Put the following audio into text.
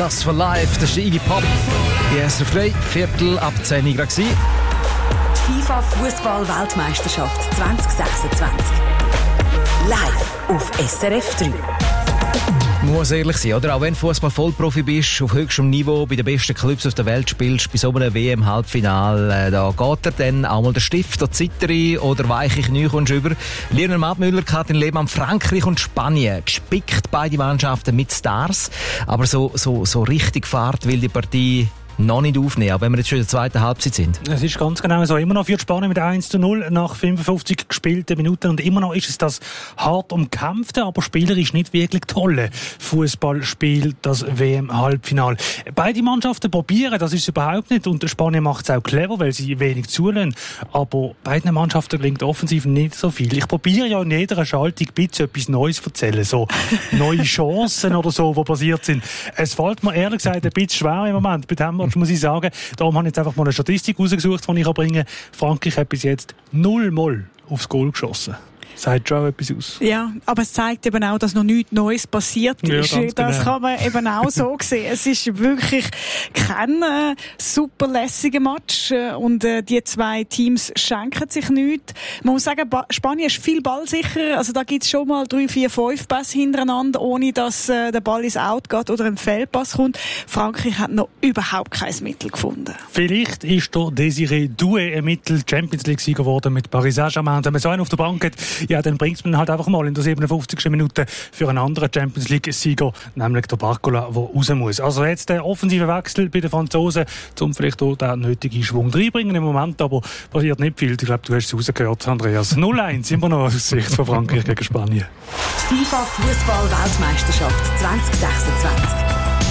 Just for Life, das ist Iggy Pop. Die erste frei, 10:15 Uhr. FIFA Fußball-Weltmeisterschaft 2026. Live auf SRF 3. Muss ehrlich sein, oder? Auch wenn du Fußball-Vollprofi bist, auf höchstem Niveau, bei den besten Clubs auf der Welt spielst, bei so einem WM-Halbfinale, da geht dir dann auch mal der Stift, der Zitterin oder weiche Knie kommst über. Lionel Mattmüller hat in Leben an Frankreich und Spanien gespickt, beide Mannschaften mit Stars. Aber so richtig Fahrt will die Partie noch nicht aufnehmen, auch wenn wir jetzt schon in der zweiten Halbzeit sind. Es ist ganz genau so. Immer noch führt Spanien mit 1:0 nach 55 gespielten Minuten und immer noch ist es das hart umkämpfte, aber spielerisch nicht wirklich tolle Fußballspiel, das WM-Halbfinale. Beide Mannschaften probieren, das ist es überhaupt nicht, und Spanien macht es auch clever, weil sie wenig zulassen. Aber beiden Mannschaften gelingt offensiv nicht so viel. Ich probiere ja in jeder Schaltung ein bisschen etwas Neues zu erzählen, so neue Chancen oder so, die passiert sind. Es fällt mir ehrlich gesagt ein bisschen schwer im Moment. Bei dem muss ich sagen, darum habe ich jetzt einfach mal eine Statistik rausgesucht, die ich bringen kann. Frankreich hat bis jetzt 0 Mal aufs Goal geschossen. Sagt schon etwas aus. Ja, aber es zeigt eben auch, dass noch nichts Neues passiert ist. Ja, das kann man eben auch so sehen. Es ist wirklich kein super lässiger Match und die zwei Teams schenken sich nichts. Man muss sagen, Spanien ist viel ballsicherer. Also da gibt es schon mal 3, 4, 5 Pässe hintereinander, ohne dass der Ball ins Out geht oder ein Fehlpass kommt. Frankreich hat noch überhaupt kein Mittel gefunden. Vielleicht ist der Désiré Doué ein Mittel Champions League-Sieger geworden mit Paris Saint-Germain. Wenn man so einen auf der Bank hat, ja, dann bringt man halt einfach mal in der 57. Minute für einen anderen Champions League-Sieger, nämlich der Barcola, der raus muss. Also jetzt der offensive Wechsel bei den Franzosen, um vielleicht auch den nötigen Schwung reinbringen im Moment, aber passiert nicht viel. Ich glaube, du hast es rausgehört, Andreas. 0:1 immer noch aus Sicht von Frankreich gegen Spanien. FIFA Fußball-Weltmeisterschaft 2026.